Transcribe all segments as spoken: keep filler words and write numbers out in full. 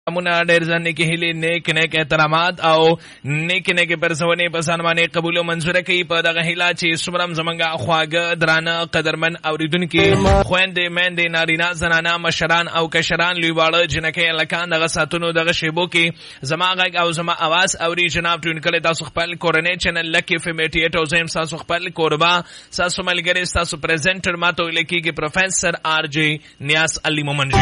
منا ډېر ځان کې هلي نیک نیک احترامات او نیک نیک پرسونه په سنمانه قبول او منزور کوي په دغه هلا چې سمرم زمنګا خواګه درانه قدرمن اوریدونکو خويندې مېندې نارینه زنانه مشران او کشران لویواړه جنکه لکان دغه ساتونو دغه شیبو کې زما غږ او زما आवाज اوري جناب ټون کله تاسو خپل کورنۍ چینل لکه فمیټي او زم تاسو خپل کوربا تاسو ملګری تاسو پریزنټر ماته لکه پروفیسر آر جی نیاز علي مومن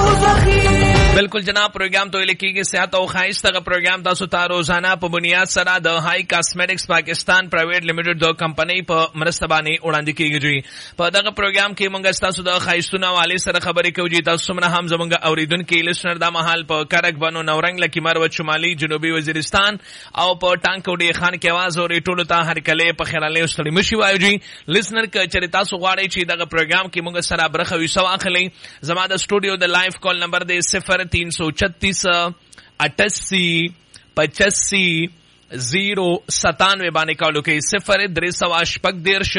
جی بالکل جناب پروګرام ته لیکيږي صحت او خایسته پروګرام تاسو ته روزانه په بنیاد سره د هاي کاسمیټکس پاکستان پرایویټ لیمیټډ د کمپنۍ په مرسته باندې وړاندې کیږي په دغه پروګرام کې موږ تاسو د خایستونه والي سره خبرې کوو تاسو سمره هم زموږ اوریدونکو لیسنر د محل په کرک بانو نورنګ لکه مروت شمالي جنوبي وزیرستان او په ټانکوډي خان کې आवाज اوري ټولو ته هر کله په خیراله وستړي مشي وایو جی لیسنر ک چر تاسو غواړئ چې دغه پروګرام کې موږ سره برخه وسو اخلي زما د سټوډیو د لایو کال نمبر دی صفر तीन सौ छत्तीस अट्ठासी पचासी जीरो सतानवे बाने कॉल के सिफर दरे सवा शपक देर्श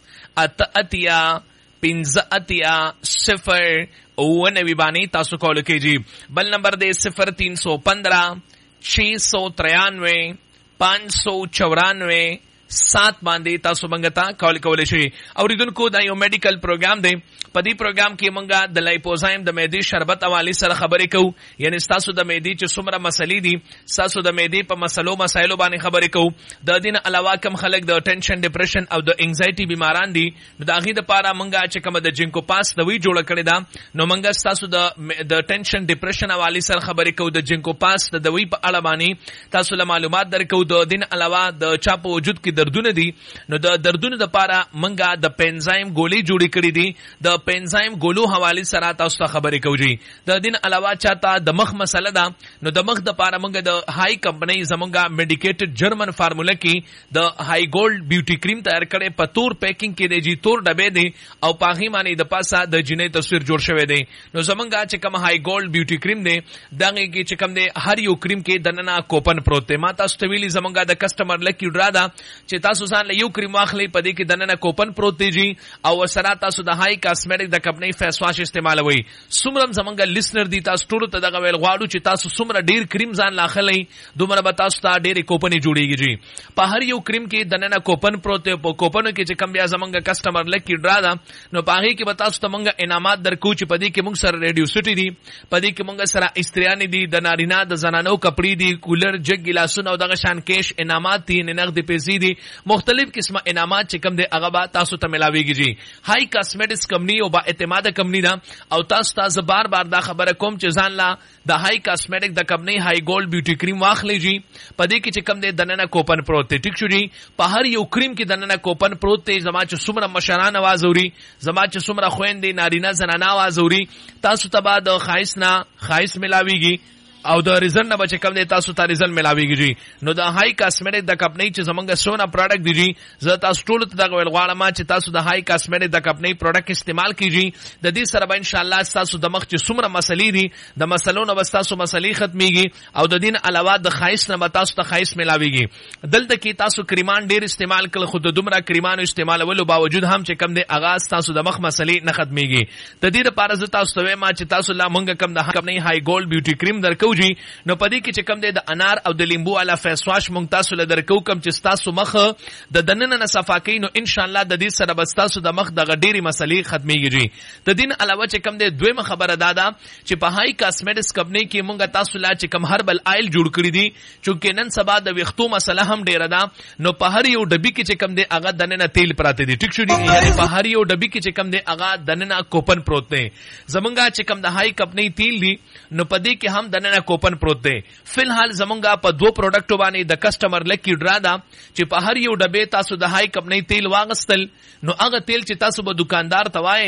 अत अतिया पिंज अतिया सिफर ओनवी बाने तासु कॉल के जी बल नंबर दे सिफर तीन सौ पंद्रह छह सौ तिरानवे पांच सौ चौरानवे सात باندې تاسو منګه تا کال کولای شئ اوریدونکو دا یو میډیکل پروګرام دی په دې پروګرام کې منګه د لایپوزایم د معدې شربت حواله سره خبرې کوو یعنی تاسو د معدې چې څومره مسلې دي تاسو د معدې په مسلو مسایلو باندې خبرې کوو د دین علاوه کم خلک د ټینشن ډیپریشن او د انزایټي بیماران دي نو دا غي د پاره منګه چې کوم د جنکو پاس د وی جوړ کړی دا نو منګه تاسو د د ټینشن ډیپریشن حواله سره خبرې کوو د جنکو پاس د وی په اړه باندې تاسو له معلومات درکو د دین علاوه د چا په وجود کې دردونه دي نو د دردونو د پاره منګه د پنزایم ګولې جوړې کړې دي د پنزایم ګولو حواله سره تاسو ته خبرې کوي د دین علاوه چاته د مخ مسله ده نو د مخ د پاره منګه د هاي کمپنۍ زمونږه میډیکیټډ جرمن فارمولا کې د هاي ګولډ بیوټي کریم تیار کړي په تور پیکینګ کې دی جی تور ډبې دي او پاغي باندې د پاسه د جنې تصویر جوړ شوی دی نو زمونږه چې کوم هاي ګولډ بیوټي کریم دی دغه کې چې کوم دی هر یو کریم کې دننه کوپن پروت دی ما تاسو ته ویلي زمونږه د کسٹمر لکی ډرا دا چې تاسو ځان له یو کریم واخلي په دې کې دننه کوپن پروت دی او وسره تاسو د هاي کاسمیټک د کمپنۍ فیس واش استعمالوي سمرم زمونږه لیسنر دي تاسو ټول ته دغه ویل غواړو چې تاسو سمره ډیر کریم ځان لاخلي دومره به تاسو ته ډیر کوپن جوړیږي جی په هر یو کریم کې دننه کوپن پروت دی په کوپنو کې چې کم بیا زمونږه کسٹمر لکی ډرا دا نو په هغه کې به تاسو ته مونږه انعامات درکو چې په دې کې مونږ سره ریډیو سټي دي په دې کې مونږ سره استریان دي د نارینه د زنانو کپړې دي کولر جګ ګلاسونه او دغه شان کیش انعامات دي نقد پیسې دي مختلف قسمه انعامات چې کم دي هغه به تاسو ته ملاويږي جی هاي کاسمیټکس کمپنی او با اعتماد کمپنی دا او تاسو ته بار بار دا خبره کوم چې ځان لا د هاي کاسمیټک د کمپنی هاي ګولډ بیوټي کریم واخلې جی پدې کې چې کم دي دننه کوپن پروت دی ټیک شو جی په هر یو کریم کې دننه کوپن پروت دی زما چې څومره مشران आवाज اوري زما چې څومره خويندې نارینه زنانه आवाज اوري تاسو ته بعد خایس نه خایس ملاويږي او د ریزن نه بچ کم دی تاسو ته ریزن ملاويږي جی نو د هاي کاسمیټک د کمپنۍ چې زمونږه سونا پروډکټ دی جی زه تاسو ټول ته دغه ویل غواړم چې تاسو د هاي کاسمیټک د کمپنۍ پروډکټ استعمال کیږي د دې سره به ان شاء الله تاسو د مخ چې څومره مسلې دي د مسلو نه بس تاسو مسلې ختميږي او د دین علاوه د خایس نه تاسو ته خایس ملاويږي دلته کې تاسو کریمان ډیر استعمال کړل خود دومره کریمانو استعمالولو باوجود هم چې کم دی اغاز تاسو د مخ مسلې نه ختميږي د دې لپاره زه تاسو ته وایم چې تاسو لا مونږ کم د کمپنۍ هاي ګولډ بیوټي کریم درکو جی نو پدې کې چې کم دی د انار او د لیمبو علا فیس واش مونږ تاسو له درکو کم چې تاسو مخ د دننه نه صفا کین نو ان شاء الله د دې سره بس تاسو د مخ د غډيري مسلې ختميږي جی د دین علاوه چې کم دی دویمه خبره دادا چې په هاي کاسمیټکس کمپنۍ کې مونږ تاسو لا چې کم هربل آیل جوړ کړی دي چې نن سبا د ویختو مسله هم ډیره ده نو په هر یو ډبی کې چې کم دی هغه دننه تیل پراته دي ټیک شو دي یعنی په هر یو ډبی کې چې کم دی هغه دننه کوپن پروت دی زمونږه چې کم د هاي کمپنۍ تیل دي نو په دې کې هم دننه کوپن پروت دی فلحال زمونږه په دوه پروډکټو باندې د کسٹمر لکی ډرا دا چې په هر یو ډبې تاسو د هاي کمپنۍ تیل واغستل نو هغه تیل چې تاسو به دکاندار توای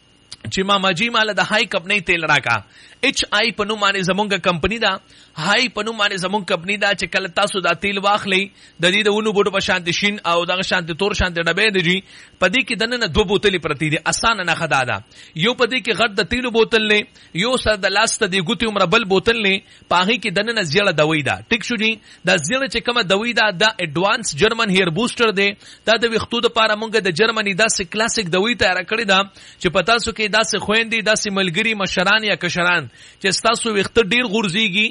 چې ما ماجی مال د هاي کمپنۍ تیل راکا एच आई पनु माने जमोंगा कंपनी दा हाई पनु माने जमोंग कंपनी दा چې کله تاسو دا تیل واخلې د دې د ونو بوټو په شانتي شین او دغه شانتي تور شانتي ډبې دي پدې کې دنه دوه بوتلې پرتی دي اسانه نه خدا ده یو پدې کې غټ د تیلو بوتل نه یو سر د لاست دی ګوتی عمر بل بوتل نه پاغي کې دنه زیړه دوی ده ټیک شو جی دا زیړه چې کومه دوی ده د اډوانس جرمن هیر بوستر دی دا د وختو د پاره مونږ د جرمني دا س کلاسیک دوی تیار کړی دا چې پتا سو کې کې داسې خويندې داسې ملګری مشران یا کشران چې ستاسو وخت ډیر غورځيږي